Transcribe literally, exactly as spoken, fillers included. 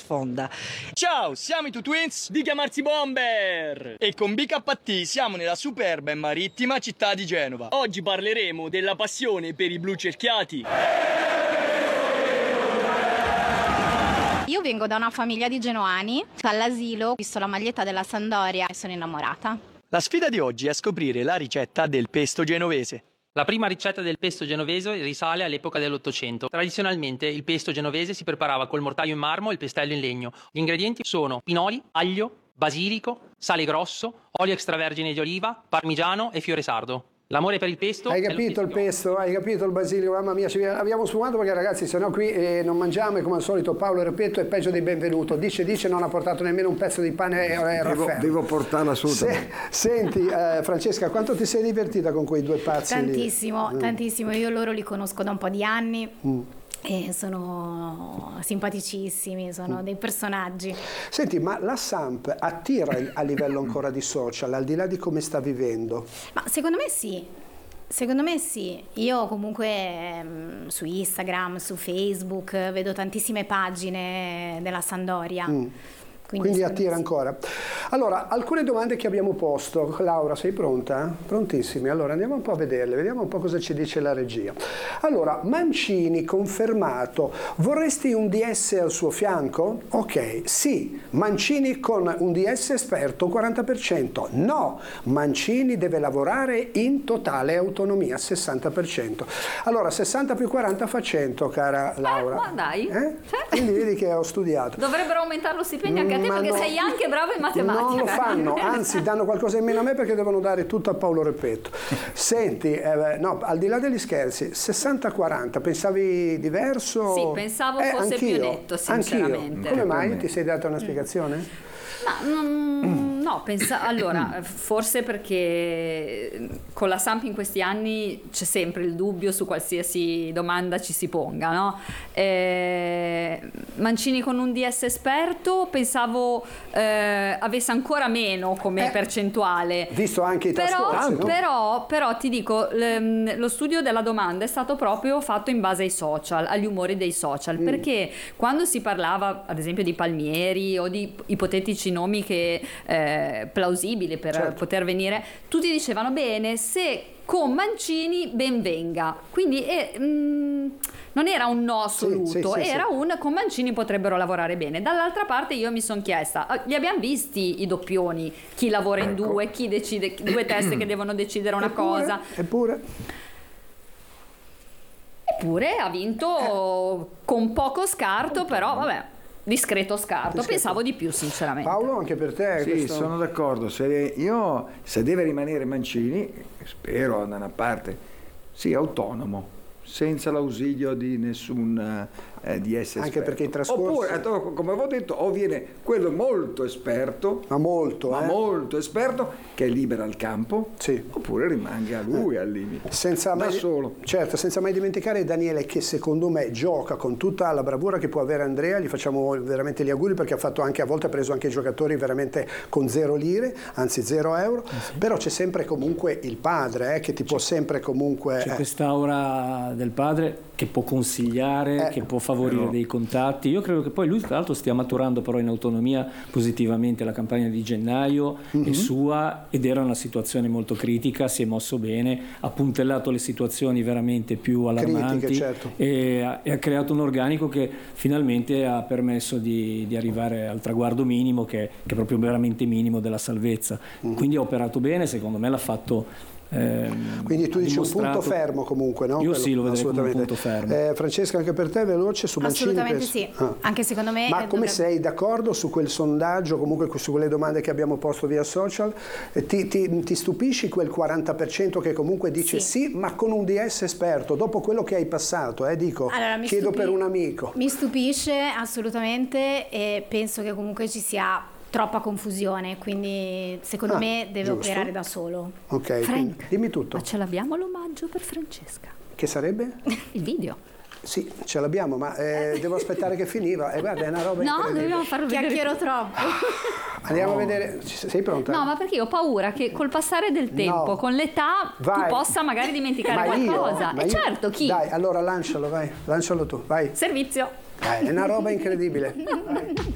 sfonda. Ciao, siamo i Two Twins di chiamarsi Bomber e con B K T siamo nella superba e marittima città di Genova. Oggi parleremo della passione per i blu cerchiati. Io vengo da una famiglia di genoani, all'asilo ho visto la maglietta della Sampdoria e sono innamorata. La sfida di oggi è scoprire la ricetta del pesto genovese. La prima ricetta del pesto genovese risale all'epoca dell'Ottocento. Tradizionalmente il pesto genovese si preparava col mortaio in marmo e il pestello in legno. Gli ingredienti sono pinoli, aglio, basilico, sale grosso, olio extravergine di oliva, parmigiano e fiore sardo. L'amore per il pesto. Hai capito il pesto, hai capito il basilico, mamma mia, ci abbiamo sfumato perché ragazzi se no qui eh, non mangiamo e come al solito Paolo Repetto è peggio di benvenuto, dice dice non ha portato nemmeno un pezzo di pane e eh, devo, devo portarla su. Se, senti eh, Francesca, quanto ti sei divertita con quei due pazzi? Tantissimo, lì? tantissimo, io loro li conosco da un po' di anni. Mm. E sono simpaticissimi, sono dei personaggi. Senti, ma la Samp attira a livello ancora di social, al di là di come sta vivendo? Ma secondo me sì, secondo me sì. Io comunque mh, su Instagram, su Facebook vedo tantissime pagine della Sampdoria. Mm. Quindi, Quindi attira sì. ancora. Allora, alcune domande che abbiamo posto. Laura, sei pronta? Prontissimi. Allora, andiamo un po' a vederle, vediamo un po' cosa ci dice la regia. Allora, Mancini confermato. Vorresti un D S al suo fianco? Ok, sì. Mancini con un D S esperto, quaranta per cento. No, Mancini deve lavorare in totale autonomia, sessanta per cento. Allora, sessanta più quaranta fa cento, cara Laura. Eh, ma dai. Eh? Quindi vedi che ho studiato. Dovrebbero aumentare lo stipendio anche a te Ma perché no, sei anche bravo in matematica. Non lo fanno, anzi danno qualcosa in meno a me perché devono dare tutto a Paolo Repetto. Senti, eh, no, al di là degli scherzi, sessanta quaranta, pensavi diverso? Sì, pensavo eh, fosse anch'io, più netto, sinceramente. Anch'io. Come mai? Ti sei data una spiegazione? Ma, mm, no, pensa, allora, forse perché con la Samp in questi anni c'è sempre il dubbio su qualsiasi domanda ci si ponga, no? Eh, Mancini con un D S esperto pensavo eh, avesse ancora meno come eh, percentuale. Visto anche i però, trascorsi, no? però, però ti dico, l- lo studio della domanda è stato proprio fatto in base ai social, agli umori dei social, mm. perché quando si parlava ad esempio di Palmieri o di ipotetici nomi che eh, plausibili per certo. poter venire, tutti dicevano bene, se con Mancini ben venga, quindi eh, mh, non era un no assoluto, sì, sì, sì, era sì. un con Mancini potrebbero lavorare bene. Dall'altra parte io mi sono chiesta, li abbiamo visti i doppioni, chi lavora in ecco. due, chi decide, due teste che devono decidere una eppure, cosa eppure eppure ha vinto eh. con poco scarto, però vabbè, discreto scarto, discreto. Pensavo di più sinceramente. Paolo, anche per te? Sì, questo... sono d'accordo, se io se deve rimanere Mancini, spero da una parte, sia autonomo, senza l'ausilio di nessun eh, D S esperto. Anche perché i trascorsi... Oppure, come avevo detto, o viene quello molto esperto, ma molto, ma eh? molto esperto, che libera il campo, sì. oppure rimanga lui eh. al limite, senza da mai, solo. Certo, senza mai dimenticare Daniele, che secondo me gioca con tutta la bravura che può avere Andrea, gli facciamo veramente gli auguri perché ha fatto anche, a volte ha preso anche giocatori veramente con zero lire, anzi zero euro, eh sì. però c'è sempre comunque il padre eh, che ti può sempre comunque... C'è eh. quest'aura del padre che può consigliare, eh, che può favorire però. dei contatti. Io credo che poi lui tra l'altro stia maturando però in autonomia positivamente la campagna di gennaio mm-hmm. è sua ed era una situazione molto critica, si è mosso bene, ha puntellato le situazioni veramente più allarmanti. Critiche, certo. e, ha, e ha creato un organico che finalmente ha permesso di, di arrivare al traguardo minimo che, che è proprio veramente minimo della salvezza. Mm-hmm. Quindi ha operato bene, secondo me l'ha fatto. Eh, Quindi tu dici un punto fermo comunque, no? Io Quello, sì, lo vedrei come un punto fermo. Eh, Francesca, anche per te veloce su Mancini? Assolutamente sì, ah. anche secondo me. Ma come dovrebbe... sei d'accordo su quel sondaggio, comunque su quelle domande che abbiamo posto via social? Eh, ti, ti, ti stupisci quel quaranta per cento che comunque dice sì. sì, ma con un D S esperto, dopo quello che hai passato, eh, dico, allora, chiedo stupi... per un amico. Mi stupisce assolutamente e penso che comunque ci sia troppa confusione, quindi secondo ah, me deve giusto. operare da solo. Ok, Frank, dimmi tutto. Ma ce l'abbiamo l'omaggio per Francesca? Che sarebbe? Il video. Sì, ce l'abbiamo, ma eh, devo aspettare che finiva. E eh, guarda, è una roba No, dobbiamo farlo vedere. Chiacchiero troppo. Andiamo no. a vedere. Sei pronta? No, ma perché io ho paura che col passare del tempo, no. con l'età, vai. tu possa magari dimenticare ma qualcosa. Io, e io, certo, chi? Dai, allora lancialo, vai. Lancialo tu, vai. Servizio. Dai, è una roba incredibile. Vai.